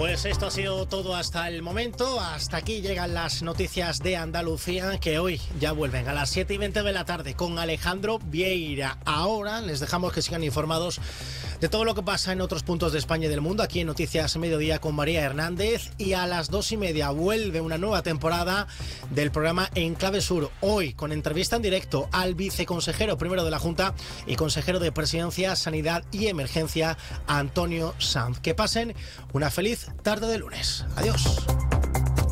Pues esto ha sido todo hasta el momento. Hasta aquí llegan las noticias de Andalucía, que hoy ya vuelven a las 7:20 de la tarde con Alejandro Vieira. Ahora les dejamos que sigan informados de todo lo que pasa en otros puntos de España y del mundo, aquí en Noticias Mediodía con María Hernández. Y a las 2:30 vuelve una nueva temporada del programa En Clave Sur. Hoy con entrevista en directo al viceconsejero primero de la Junta y consejero de Presidencia, Sanidad y Emergencia, Antonio Sanz. Que pasen una feliz tarde de lunes. Adiós.